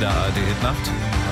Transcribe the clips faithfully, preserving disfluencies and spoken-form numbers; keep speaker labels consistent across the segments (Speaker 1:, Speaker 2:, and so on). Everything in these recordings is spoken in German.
Speaker 1: der A R D-Hitnacht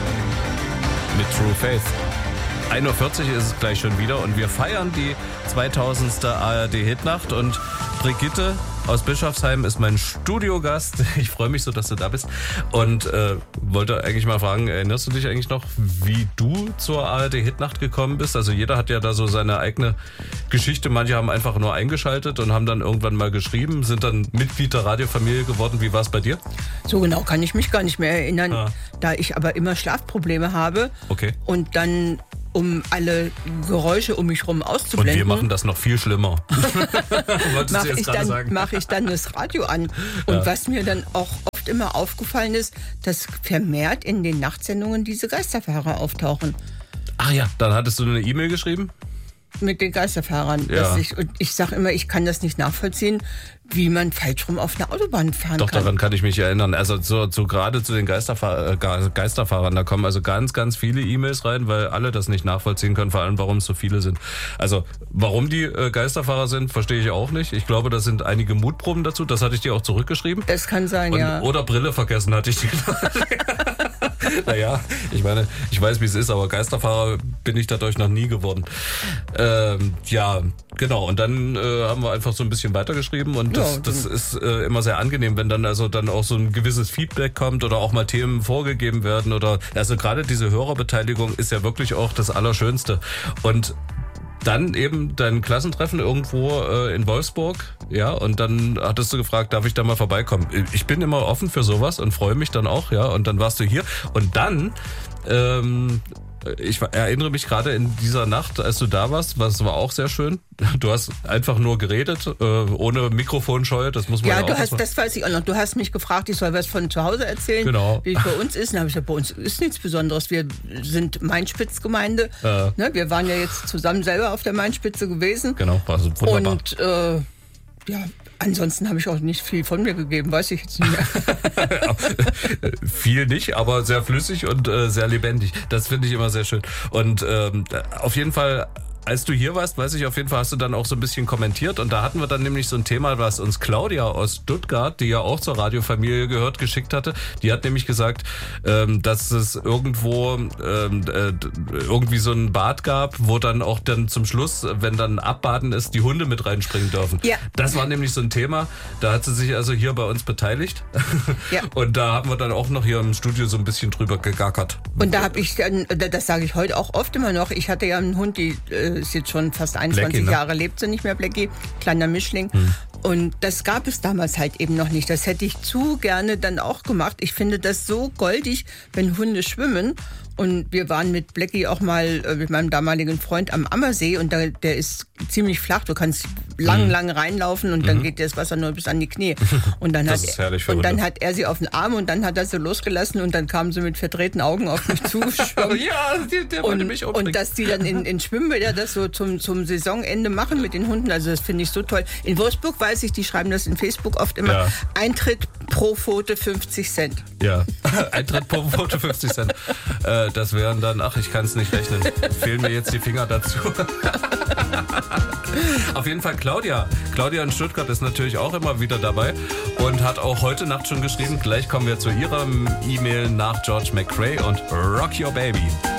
Speaker 1: mit True Faith. ein Uhr vierzig ist es gleich schon wieder und wir feiern die zweitausendste A R D-Hitnacht und Brigitte aus Bischofsheim ist mein Studiogast. Ich freue mich so, dass du da bist und äh, wollte eigentlich mal fragen, erinnerst du dich eigentlich noch, wie du zur A R D-Hitnacht gekommen bist? Also jeder hat ja da so seine eigene Geschichte. Manche haben einfach nur eingeschaltet und haben dann irgendwann mal geschrieben, sind dann Mitglied der Radiofamilie geworden. Wie war es bei dir?
Speaker 2: So genau kann ich mich gar nicht mehr erinnern, ah. da ich aber immer Schlafprobleme habe.
Speaker 1: Okay.
Speaker 2: Und dann, um alle Geräusche um mich herum auszublenden.
Speaker 1: Und wir machen das noch viel schlimmer.
Speaker 2: Mache ich, mach ich dann das Radio an. Und ja. was mir dann auch oft immer aufgefallen ist, dass vermehrt in den Nachtsendungen diese Geisterfahrer auftauchen.
Speaker 1: Ach ja, dann hattest du eine E-Mail geschrieben?
Speaker 2: Mit den Geisterfahrern.
Speaker 1: Ja.
Speaker 2: Dass ich, und ich sage immer, ich kann das nicht nachvollziehen, wie man falsch rum auf einer Autobahn fahren
Speaker 1: Doch,
Speaker 2: kann.
Speaker 1: Doch, daran kann ich mich erinnern. Also so, so gerade zu den Geisterfahr- äh, Geisterfahrern, da kommen also ganz, ganz viele E-Mails rein, weil alle das nicht nachvollziehen können, vor allem warum es so viele sind. Also warum die äh, Geisterfahrer sind, verstehe ich auch nicht. Ich glaube, das sind einige Mutproben dazu. Das hatte ich dir auch zurückgeschrieben.
Speaker 2: Das kann sein,
Speaker 1: Und,
Speaker 2: ja.
Speaker 1: Oder Brille vergessen hatte ich dir. Naja, ich meine, ich weiß, wie es ist, aber Geisterfahrer bin ich dadurch noch nie geworden. Ähm, ja, genau. Und dann äh, haben wir einfach so ein bisschen weitergeschrieben und das, ja, das ist äh, immer sehr angenehm, wenn dann also dann auch so ein gewisses Feedback kommt oder auch mal Themen vorgegeben werden oder also gerade diese Hörerbeteiligung ist ja wirklich auch das Allerschönste. Und dann eben dein Klassentreffen irgendwo äh, in Wolfsburg, ja, und dann hattest du gefragt, darf ich da mal vorbeikommen? Ich bin immer offen für sowas und freue mich dann auch, ja, und dann warst du hier und dann, ähm, ich erinnere mich gerade in dieser Nacht, als du da warst, was war auch sehr schön. Du hast einfach nur geredet, äh, ohne Mikrofonscheu, das muss man ja, ja
Speaker 2: auch
Speaker 1: du hast,
Speaker 2: machen. Das weiß ich auch noch. Du hast mich gefragt, ich soll was von zu Hause erzählen,
Speaker 1: genau.
Speaker 2: wie es bei uns ist. Dann habe ich gesagt, bei uns ist nichts Besonderes. Wir sind Mainspitz-Gemeinde.
Speaker 1: Ja.
Speaker 2: Ne, wir waren ja jetzt zusammen selber auf der Mainspitze gewesen.
Speaker 1: Genau, war so wunderbar.
Speaker 2: Und äh, ja, ansonsten habe ich auch nicht viel von mir gegeben, weiß ich jetzt nicht mehr.
Speaker 1: Viel nicht, aber sehr flüssig und äh, sehr lebendig. Das finde ich immer sehr schön. Und ähm, auf jeden Fall, als du hier warst, weiß ich auf jeden Fall, hast du dann auch so ein bisschen kommentiert und da hatten wir dann nämlich so ein Thema, was uns Claudia aus Stuttgart, die ja auch zur Radiofamilie gehört, geschickt hatte. Die hat nämlich gesagt, ähm, dass es irgendwo ähm, äh, irgendwie so ein Bad gab, wo dann auch dann zum Schluss, wenn dann Abbaden ist, die Hunde mit reinspringen dürfen.
Speaker 2: Ja.
Speaker 1: Das war nämlich so ein Thema, da hat sie sich also hier bei uns beteiligt.
Speaker 2: Ja.
Speaker 1: Und da haben wir dann auch noch hier im Studio so ein bisschen drüber gegackert.
Speaker 2: Und da habe ich dann, das sage ich heute auch oft immer noch, ich hatte ja einen Hund, die äh, ist jetzt schon fast einundzwanzig
Speaker 1: Blackie, ne?
Speaker 2: Jahre, lebt sie nicht mehr, Blackie, kleiner Mischling. Hm. Und das gab es damals halt eben noch nicht. Das hätte ich zu gerne dann auch gemacht. Ich finde das so goldig, wenn Hunde schwimmen. Und wir waren mit Blackie auch mal äh, mit meinem damaligen Freund am Ammersee und da, der ist ziemlich flach. Du kannst lang, mhm. lang reinlaufen und dann mhm. geht das Wasser nur bis an die Knie. Und dann,
Speaker 1: das
Speaker 2: hat,
Speaker 1: ist herrlich für
Speaker 2: und dann
Speaker 1: Hunde.
Speaker 2: hat er sie auf den Arm und dann hat er sie losgelassen und dann kamen sie mit verdrehten Augen auf mich zugeschwommen.
Speaker 1: Ja, der, der wollte
Speaker 2: und,
Speaker 1: mich umbringen.
Speaker 2: Und dass die dann in, in Schwimmbäder das so zum, zum Saisonende machen mit den Hunden, also das finde ich so toll. In Wolfsburg weiß ich, die schreiben das in Facebook oft immer, ja. Eintritt pro Pfote fünfzig Cent.
Speaker 1: Ja, Eintritt pro Pfote fünfzig Cent. Äh, das wären dann, ach, ich kann es nicht rechnen. Fehlen mir jetzt die Finger dazu. Auf jeden Fall Claudia. Claudia in Stuttgart ist natürlich auch immer wieder dabei und hat auch heute Nacht schon geschrieben. Gleich kommen wir zu ihrer E-Mail nach George McRae und Rock Your Baby.